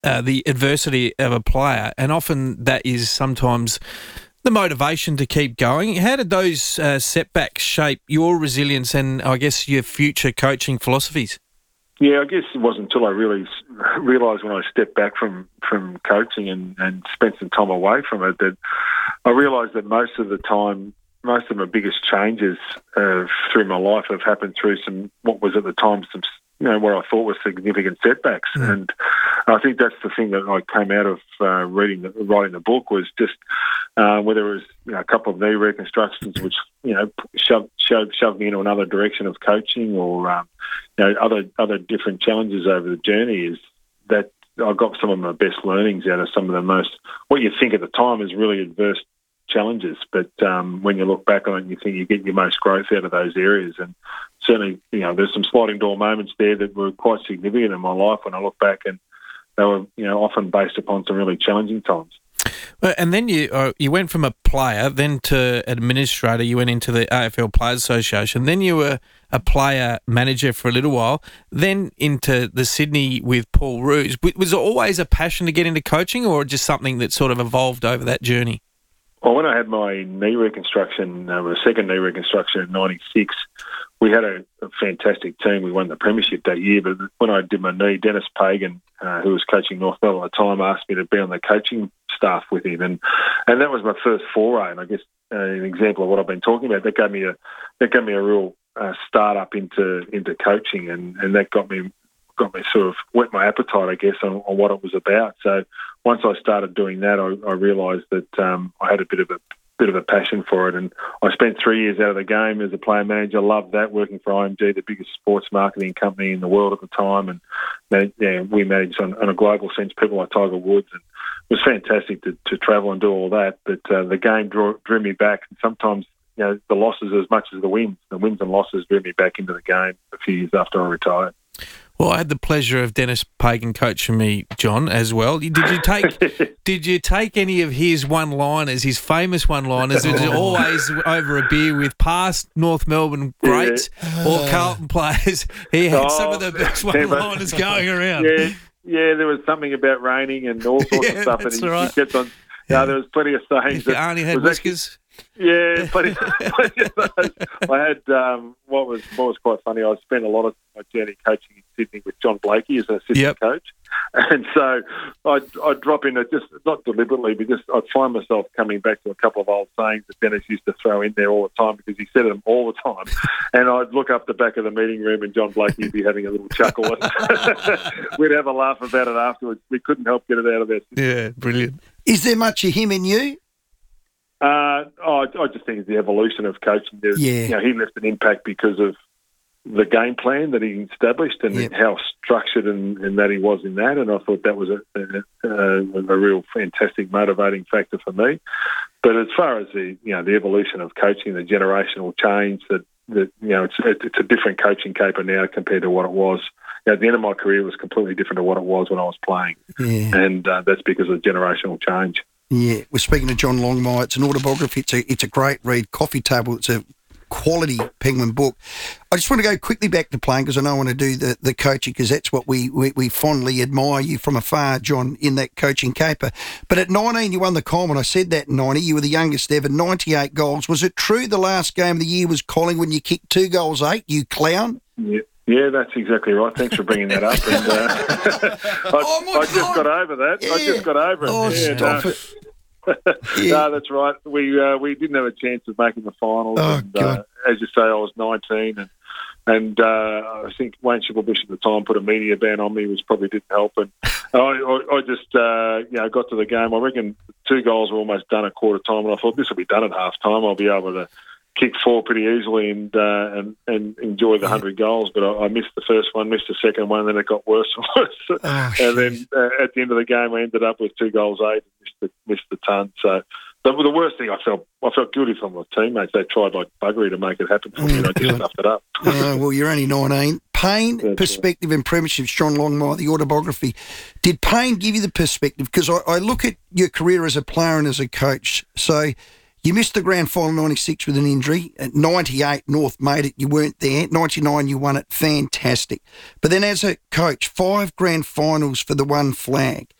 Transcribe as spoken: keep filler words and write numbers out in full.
uh, the adversity of a player, and often that is sometimes the motivation to keep going. How did those uh, setbacks shape your resilience and, I guess, your future coaching philosophies? Yeah, I guess it wasn't until I really realised when I stepped back from, from coaching and, and spent some time away from it that I realised that most of the time, most of my biggest changes uh, through my life have happened through some, what was at the time, some, you know, what I thought were significant setbacks. Mm. And I think that's the thing that I came out of uh, reading, the, writing the book was just uh, whether it was you know, a couple of knee reconstructions, which you know shoved, shoved, shoved me into another direction of coaching, or um, you know other other different challenges over the journey. Is that I got some of my best learnings out of some of the most what you think at the time is really adverse challenges, but um, when you look back on it, you think you get your most growth out of those areas. And certainly, you know, there's some sliding door moments there that were quite significant in my life when I look back, and they were, you know, often based upon some really challenging times. Well, and then you uh, you went from a player, then to administrator. You went into the A F L Players Association. Then you were a player manager for a little while. Then into the Sydney with Paul Roos. Was it always a passion to get into coaching, or just something that sort of evolved over that journey? Well, when I had my knee reconstruction, uh, the second knee reconstruction in ninety-six, we had a, a fantastic team. We won the premiership that year. But when I did my knee, Dennis Pagan, uh, who was coaching North Melbourne at the time, asked me to be on the coaching staff with him, and and that was my first foray. And I guess uh, an example of what I've been talking about. That gave me a that gave me a real uh, start up into into coaching, and, and that got me got me sort of whet my appetite, I guess, on, on what it was about. So once I started doing that, I, I realised that um, I had a bit of a bit of a passion for it, and I spent three years out of the game as a player manager. Loved that, working for I M G, the biggest sports marketing company in the world at the time, and man, yeah, we managed on, on a global sense people like Tiger Woods, and it was fantastic to, to travel and do all that. But uh, the game drew, drew me back, and sometimes you know the losses as much as the wins, the wins and losses drew me back into the game a few years after I retired. Well, I had the pleasure of Dennis Pagan coaching me, John, as well. Did you take Did you take any of his one-liners, his famous one-liners? It was always over a beer with past North Melbourne greats yeah. or Carlton players. He had oh, some of the best one-liners going around. Yeah, yeah, there was something about raining and all sorts yeah, of stuff. That's and he, right. he kept on. Yeah, there was plenty of sayings. If your auntie had whiskers. Actually, yeah, plenty, plenty of those. I had um, what was what was quite funny. I spent a lot of my journey coaching in Sydney with John Blakey as an assistant yep. coach, and so I'd, I'd drop in, just not deliberately, but just I'd find myself coming back to a couple of old sayings that Dennis used to throw in there all the time because he said them all the time, and I'd look up the back of the meeting room and John Blakey would be having a little chuckle, and we'd have a laugh about it afterwards. We couldn't help get it out of there. Yeah, brilliant. Is there much of him in you? Uh, oh, I, I just think it's the evolution of coaching. There's, yeah. You know, he left an impact because of the game plan that he established and yep. how structured and, and that he was in that. And I thought that was a, a, a real fantastic motivating factor for me. But as far as the you know the evolution of coaching, the generational change, that, that you know it's it's a different coaching caper now compared to what it was. You know, at the end of my career was completely different to what it was when I was playing, yeah. and uh, that's because of generational change. Yeah, we're speaking to John Longmire. It's an autobiography. It's a it's a great read. Coffee Table. It's a quality Penguin book. I just want to go quickly back to playing because I don't want to do the, the coaching because that's what we, we, we fondly admire you from afar, John, in that coaching caper. But at nineteen, you won the Coleman. I said that in ninety. You were the youngest ever, ninety-eight goals. Was it true the last game of the year was Collingwood when you kicked two goals eight, you clown? Yeah. Yeah, that's exactly right. Thanks for bringing that up. And, uh, I, oh I just got over that. Yeah. I just got over it. Oh, yeah, stop no. it. Yeah. No, that's right. We uh, we didn't have a chance of making the finals. Oh, and, God. Uh, as you say, I was nineteen, and and uh, I think Wayne Schimmelbusch at the time put a media ban on me, which probably didn't help. And I, I, I just uh, you know got to the game. I reckon two goals were almost done at quarter time, and I thought this will be done at half time. I'll be able to kick four pretty easily and uh, and and enjoy the hundred goals. But I, I missed the first one, missed the second one, and then it got worse and worse. Oh, and then uh, at the end of the game, I ended up with two goals eight and missed the, missed the ton. So the, the worst thing, I felt I felt guilty for my teammates. They tried like buggery to make it happen for me, and I just stuffed it up. Oh, well, you're only nineteen. Pain, That's perspective right. and premierships, John Longmire, the autobiography. Did pain give you the perspective? Because I, I look at your career as a player and as a coach. So You missed the grand final ninety-six with an injury. At ninety-eight, North made it. You weren't there. ninety-nine, you won it. Fantastic. But then as a coach, five grand finals for the one flag.